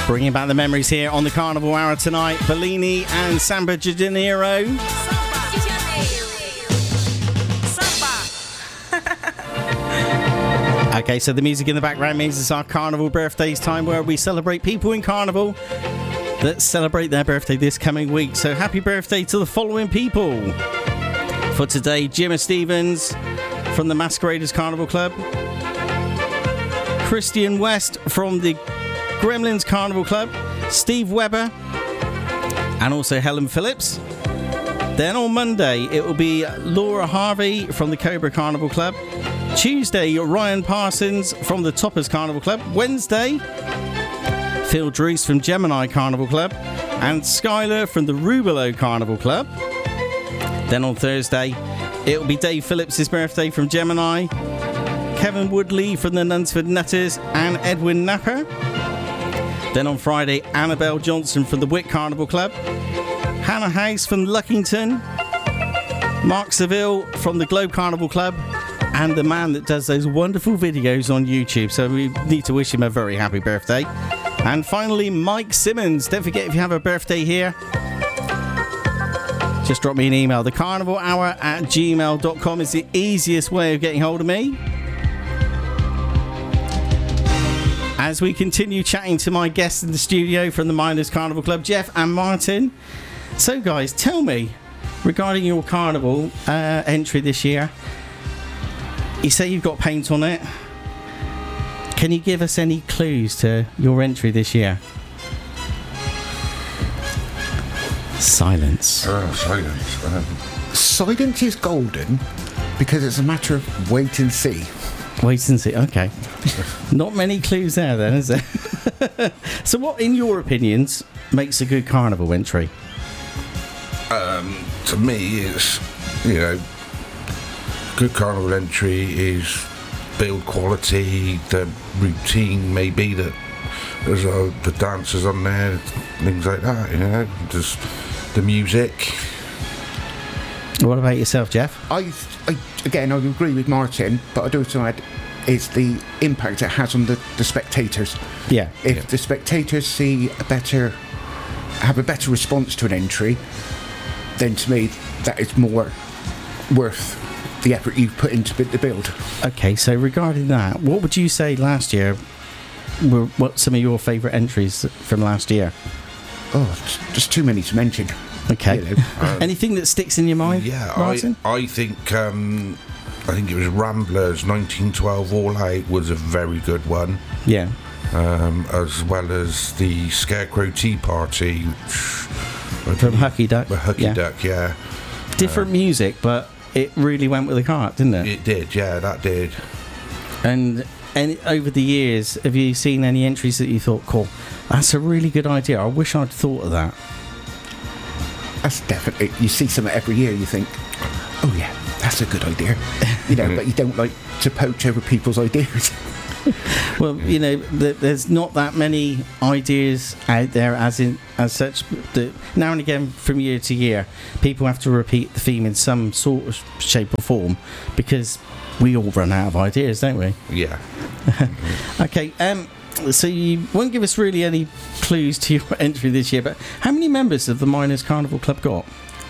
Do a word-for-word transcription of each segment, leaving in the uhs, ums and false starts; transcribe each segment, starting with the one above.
Bringing back the memories here on the Carnival Hour tonight. Bellini and Samba de Janeiro. Okay, so the music in the background means it's our Carnival Birthdays time, where we celebrate people in Carnival that celebrate their birthday this coming week. So happy birthday to the following people. For today, Jimmer Stevens from the Masqueraders Carnival Club. Christian West from the Gremlins Carnival Club, Steve Webber, and also Helen Phillips. Then on Monday, it will be Laura Harvey from the Cobra Carnival Club. Tuesday, Ryan Parsons from the Toppers Carnival Club. Wednesday, Phil Drees from Gemini Carnival Club, and Skylar from the Rubelo Carnival Club. Then on Thursday, it will be Dave Phillips' birthday from Gemini, Kevin Woodley from the Nunsford Nutters, and Edwin Napper. Then on Friday, Annabelle Johnson from the Wick Carnival Club, Hannah House from Luckington, Mark Seville from the Globe Carnival Club, and the man that does those wonderful videos on YouTube. So we need to wish him a very happy birthday. And finally, Mike Simmons. Don't forget, if you have a birthday here, just drop me an email. The carnival hour at gmail dot com is the easiest way of getting hold of me. As we continue chatting to my guests in the studio from the Miners Carnival Club, Jeff and Martin. So guys, tell me, regarding your carnival uh, entry this year, you say you've got paint on it. Can you give us any clues to your entry this year? Silence. Oh, silence. Um, silence is golden because it's a matter of wait and see. Wait and see. Okay. Not many clues there then, is there? So what, in your opinions, makes a good carnival entry? Um, to me, it's, you know, good carnival entry is build quality, the routine maybe that there's uh, the dancers on there, things like that, you know, just the music. What about yourself, Jeff? I, I again, I agree with Martin, but I'd also add is the impact it has on the, the spectators. Yeah. If yeah. the spectators see a better, have a better response to an entry, then to me that is more worth the effort you've put into the build. Okay, so regarding that, what would you say last year were what some of your favourite entries from last year? Oh, just too many to mention. Okay. You know. um, Anything that sticks in your mind? Yeah, Martin? I, I think um, I think it was Ramblers nineteen twelve All Out was a very good one. Yeah. Um, as well as the Scarecrow Tea Party from Hucky Duck. Hucky yeah. Duck, yeah. Different uh, music, but it really went with the cart, didn't it? It did, yeah, that did. And and over the years, have you seen any entries that you thought, cool, that's a really good idea, I wish I'd thought of that? That's definitely, you see something every year, you think, oh yeah, that's a good idea. You know, but you don't like to poach over people's ideas. Well, you know, th- there's not that many ideas out there as in as such. That now and again, from year to year, people have to repeat the theme in some sort of shape or form because we all run out of ideas, don't we? Yeah. Okay. Um. So you won't give us really any clues to your entry this year, but how many members of the Miners Carnival Club got?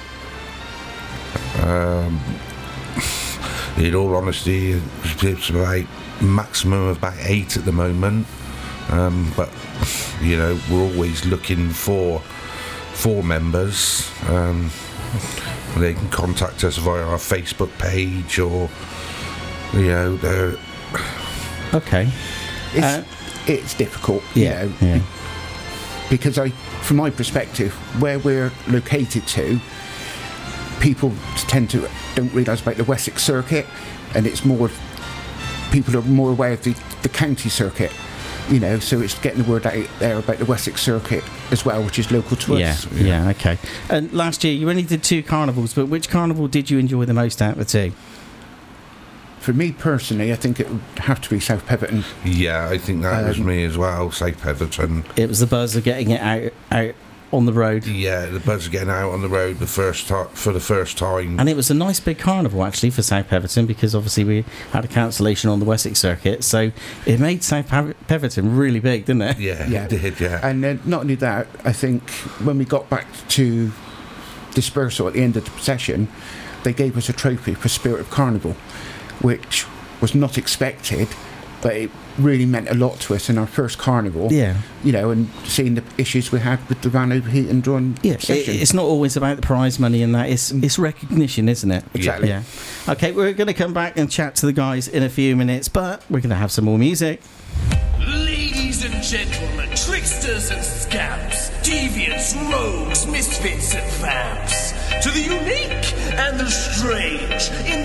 Um. In all honesty, it's about maximum of about eight at the moment. Um, but you know, we're always looking for for members. Um, they can contact us via our Facebook page, or you know, they're okay. It's, uh, it's difficult, yeah, you know, yeah. because I, from my perspective, where we're located to, people tend to don't realise about the Wessex circuit, and it's more people are more aware of the, the county circuit, you know, so it's getting the word out there about the Wessex circuit as well, which is local to yeah, us. Yeah, yeah, okay. And last year you only did two carnivals, but which carnival did you enjoy the most out of the two? For me personally, I think it would have to be South Petherton. Yeah, I think that um, was me as well, South Petherton. It was the buzz of getting it out, out on the road. Yeah, the buzz of getting out on the road the first time for the first time. And it was a nice big carnival actually for South Peverton, because obviously we had a cancellation on the Wessex circuit, so it made South Peverton really big, didn't it? Yeah, Yeah. it did, yeah. And uh, not only that, I think when we got back to dispersal at the end of the procession, they gave us a trophy for Spirit of Carnival, which was not expected, but it really meant a lot to us in our first carnival. Yeah. You know, and seeing the issues we had with the van overheating during Yeah, procession. it, it's not always about the prize money and that. It's it's recognition, isn't it? Exactly. Yeah. Okay, we're going to come back and chat to the guys in a few minutes, but we're going to have some more music. Ladies and gentlemen, tricksters and scamps, deviants, rogues, misfits and vamps, to the unique and the strange in